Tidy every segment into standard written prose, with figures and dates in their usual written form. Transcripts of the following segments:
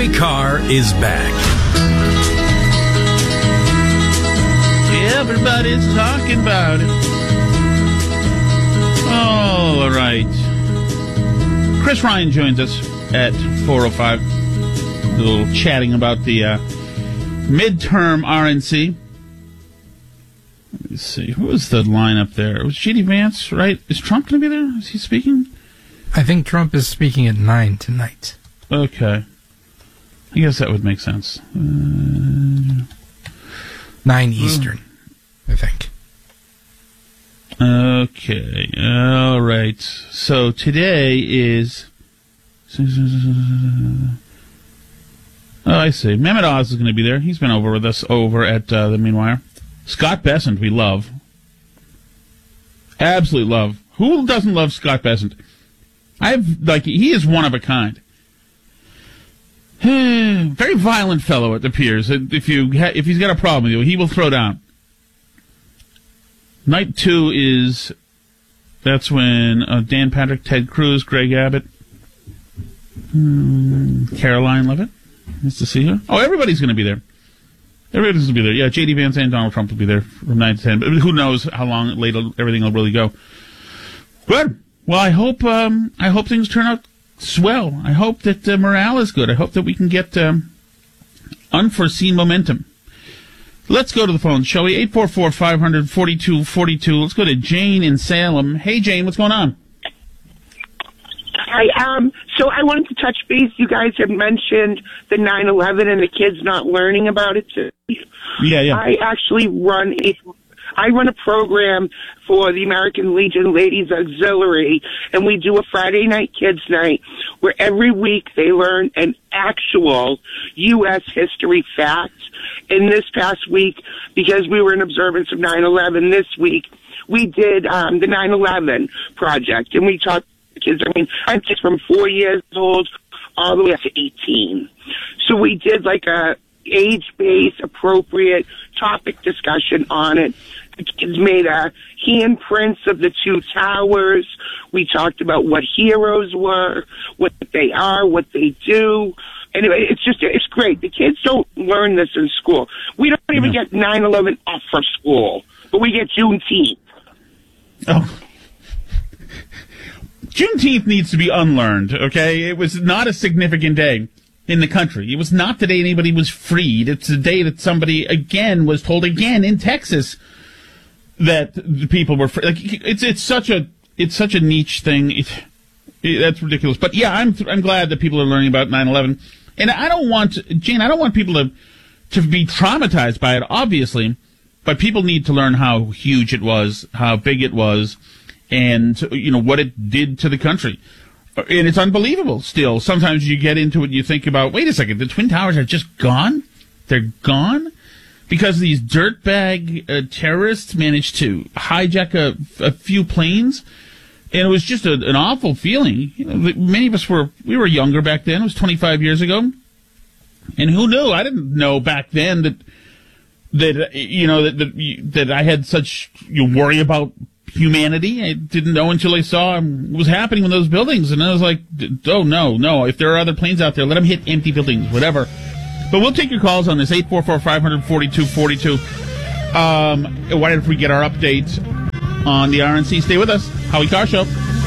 My Car is back. Everybody's talking about it. Oh, all right. Chris Ryan joins us at 4:05. A little chatting about the midterm RNC. Let me see. Who was the lineup there? It was J.D. Vance, right? Is Trump going to be there? Is he speaking? I think Trump is speaking at 9 tonight. Okay. I guess that would make sense. 9 Eastern, I think. Okay. All right. So today is... Oh, I see. Mehmet Oz is going to be there. He's been over with us over at the Meanwire. Scott Bessent, we love. Absolutely love. Who doesn't love Scott Bessent? He is one of a kind. Very violent fellow, it appears. If he's got a problem with you, he will throw down. Night 2 is... That's when Dan Patrick, Ted Cruz, Greg Abbott, Caroline Levitt. Nice to see her. Oh, everybody's going to be there. Everybody's going to be there. Yeah, J.D. Vance and Donald Trump will be there from 9 to 10. But who knows how long later everything will really go. Good. Well, I hope things turn out swell. I hope that morale is good. I hope that we can get unforeseen momentum. Let's go to the phone, shall we? 844-500-4242. Let's go to Jane in Salem. Hey, Jane, what's going on? Hi, so I wanted to touch base. You guys have mentioned the 9/11 and the kids not learning about it. Yeah. I actually run a program for the American Legion Ladies Auxiliary, and we do a Friday night kids night where every week they learn an actual U.S. history fact. And this past week, because we were in observance of 9/11 this week, we did the 9/11 project, and we taught kids. I mean, I'm just from 4 years old all the way up to 18. So we did like a age-based, appropriate topic discussion on it. The kids made handprints of the two towers. We talked about what heroes were, what they are, what they do. Anyway, it's great. The kids don't learn this in school. We don't even get 9/11 off for school, but we get Juneteenth. Oh. Juneteenth needs to be unlearned, okay? It was not a significant day in the country. It was not the day anybody was freed. It's the day that somebody, again, was told again in Texas that the people were free. Like, it's such a niche thing. That's ridiculous. But yeah, I'm glad that people are learning about 9/11. And I don't want people to be traumatized by it, obviously, but people need to learn how huge it was, how big it was, and, what it did to the country. And it's unbelievable still. Sometimes you get into it and you think about, wait a second, the Twin Towers are just gone? They're gone? Because these dirtbag terrorists managed to hijack a few planes? And it was just an awful feeling. Many of us were younger back then. It was 25 years ago. And who knew? I didn't know back then that I had such worry about humanity. I didn't know until I saw what was happening in those buildings. And I was like, oh, no. If there are other planes out there, let them hit empty buildings, whatever. But we'll take your calls on this, 844-500-4242. Why don't we get our update on the RNC? Stay with us. Howie Carr Show.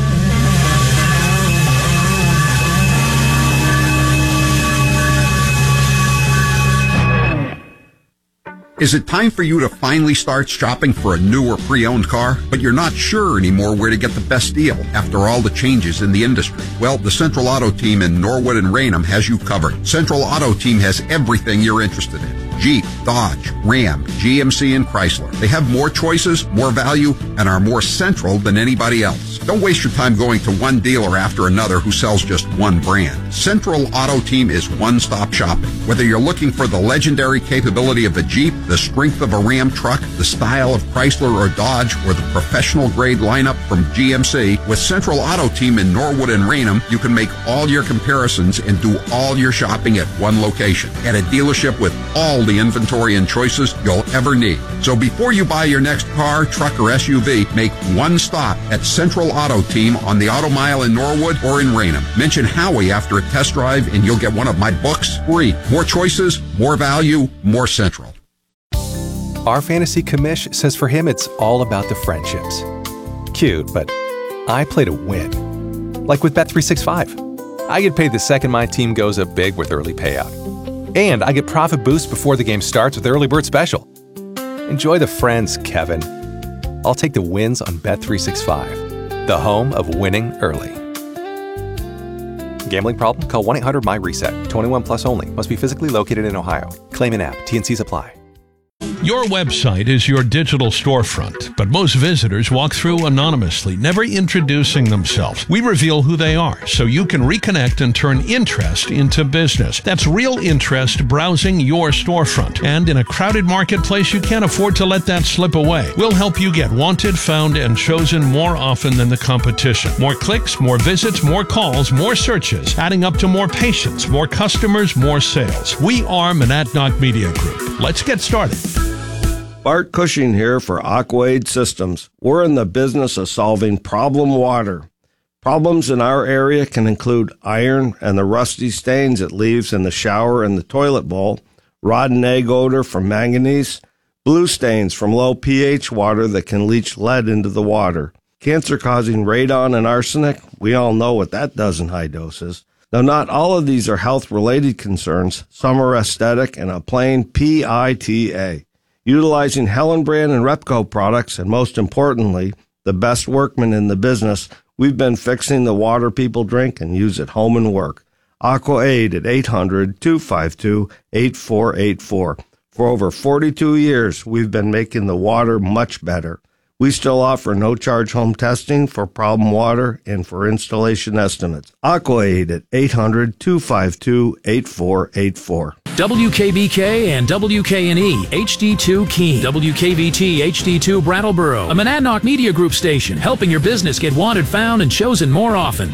Is it time for you to finally start shopping for a new or pre-owned car, but you're not sure anymore where to get the best deal after all the changes in the industry? Well, the Central Auto Team in Norwood and Raynham has you covered. Central Auto Team has everything you're interested in. Jeep, Dodge, Ram, GMC, and Chrysler. They have more choices, more value, and are more central than anybody else. Don't waste your time going to one dealer after another who sells just one brand. Central Auto Team is one-stop shopping. Whether you're looking for the legendary capability of a Jeep, the strength of a Ram truck, the style of Chrysler or Dodge, or the professional-grade lineup from GMC, with Central Auto Team in Norwood and Raynham, you can make all your comparisons and do all your shopping at one location. At a dealership with all the inventory and choices you'll ever need. So before you buy your next car, truck, or SUV, make one stop at Central Auto Team on the Auto Mile in Norwood or in Raynham. Mention Howie after a test drive and you'll get one of my books free. More choices, more value, more Central. Our fantasy commish says for him it's all about the friendships. Cute, but I play to win. Like with Bet365. I get paid the second my team goes up big with early payout. And I get profit boost before the game starts with Early Bird Special. Enjoy the friends, Kevin. I'll take the wins on Bet365, the home of winning early. Gambling problem? Call 1-800-MY-RESET. 21 plus only. Must be physically located in Ohio. Claim in app. T&Cs apply. Your website is your digital storefront, but most visitors walk through anonymously, never introducing themselves. We reveal who they are so you can reconnect and turn interest into business. That's real interest browsing your storefront. And in a crowded marketplace, you can't afford to let that slip away. We'll help you get wanted, found, and chosen more often than the competition. More clicks, more visits, more calls, more searches, adding up to more patients, more customers, more sales. We are Monadnock Media Group. Let's get started. Bart Cushing here for Aquaid Systems. We're in the business of solving problem water. Problems in our area can include iron and the rusty stains it leaves in the shower and the toilet bowl, rotten egg odor from manganese, blue stains from low pH water that can leach lead into the water, cancer-causing radon and arsenic. We all know what that does in high doses. Now, not all of these are health-related concerns. Some are aesthetic and a plain PITA. Utilizing Hellenbrand and Repco products, and most importantly, the best workmen in the business, we've been fixing the water people drink and use at home and work. AquaAid at 800-252-8484. For over 42 years, we've been making the water much better. We still offer no-charge home testing for problem water and for installation estimates. AquaAid at 800-252-8484. WKBK and WKNE HD2 Keene. WKVT HD2 Brattleboro. A Monadnock Media Group station, helping your business get wanted, found, and chosen more often.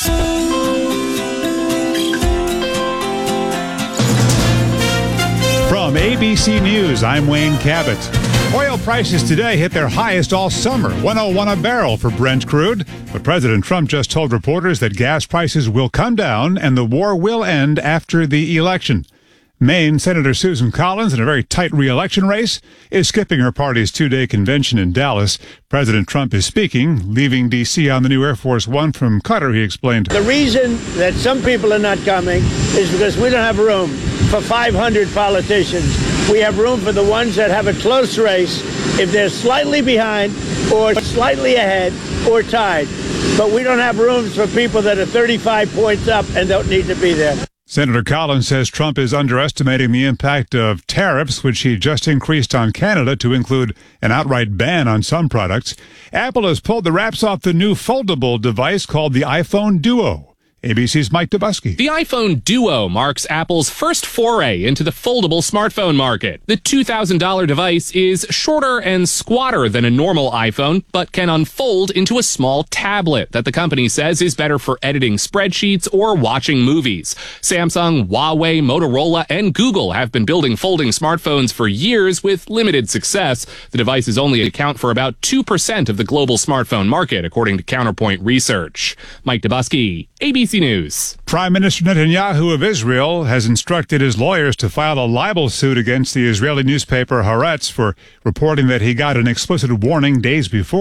From ABC News, I'm Wayne Cabot. Oil prices today hit their highest all summer, $101 a barrel for Brent crude. But President Trump just told reporters that gas prices will come down and the war will end after the election. Maine Senator Susan Collins, in a very tight re-election race, is skipping her party's two-day convention in Dallas. President Trump is speaking, leaving D.C. on the new Air Force One from Qatar, he explained. The reason that some people are not coming is because we don't have room for 500 politicians. We have room for the ones that have a close race, if they're slightly behind or slightly ahead or tied. But we don't have rooms for people that are 35 points up and don't need to be there. Senator Collins says Trump is underestimating the impact of tariffs, which he just increased on Canada to include an outright ban on some products. Apple has pulled the wraps off the new foldable device called the iPhone Duo. ABC's Mike Dubusky. The iPhone Duo marks Apple's first foray into the foldable smartphone market. The $2,000 device is shorter and squatter than a normal iPhone, but can unfold into a small tablet that the company says is better for editing spreadsheets or watching movies. Samsung, Huawei, Motorola, and Google have been building folding smartphones for years with limited success. The devices only account for about 2% of the global smartphone market, according to Counterpoint Research. Mike Dubusky, ABC News. Prime Minister Netanyahu of Israel has instructed his lawyers to file a libel suit against the Israeli newspaper Haaretz for reporting that he got an explicit warning days before